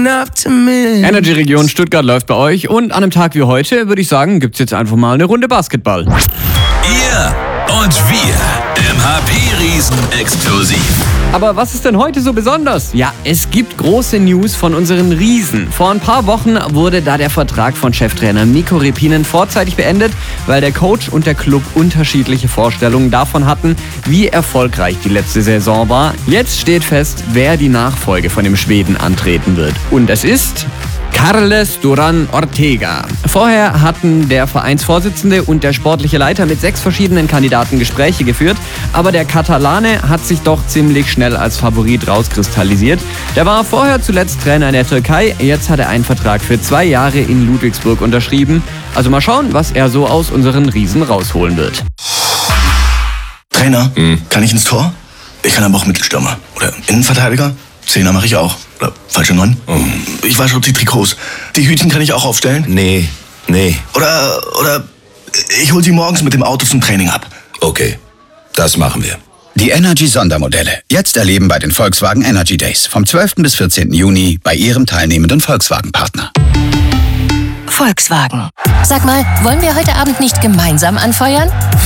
Energy Region Stuttgart läuft bei euch und an einem Tag wie heute, würde ich sagen, gibt's jetzt einfach mal eine Runde Basketball. Ihr und wir im HP-Riesen exklusiv. Aber was ist denn heute so besonders? Ja, es gibt große News von unseren Riesen. Vor ein paar Wochen wurde da der Vertrag von Cheftrainer Mikko Repinen vorzeitig beendet, weil der Coach und der Club unterschiedliche Vorstellungen davon hatten, wie erfolgreich die letzte Saison war. Jetzt steht fest, wer die Nachfolge von dem Schweden antreten wird. Und es ist Carles Duran Ortega. Vorher hatten der Vereinsvorsitzende und der sportliche Leiter mit 6 verschiedenen Kandidaten Gespräche geführt, aber der Katalane hat sich doch ziemlich schnell als Favorit rauskristallisiert. Der war vorher zuletzt Trainer in der Türkei, jetzt hat er einen Vertrag für 2 Jahre in Ludwigsburg unterschrieben. Also mal schauen, was er so aus unseren Riesen rausholen wird. Trainer, kann ich ins Tor? Ich kann aber auch Mittelstürmer. Oder Innenverteidiger? Zehner mache ich auch. Oder falsche 9? Ich wasche die Trikots. Die Hütchen kann ich auch aufstellen? Nee. Oder ich hol sie morgens mit dem Auto zum Training ab. Okay, das machen wir. Die Energy-Sondermodelle. Jetzt erleben bei den Volkswagen Energy Days. Vom 12. bis 14. Juni bei Ihrem teilnehmenden Volkswagen-Partner. Volkswagen. Sag mal, wollen wir heute Abend nicht gemeinsam anfeuern?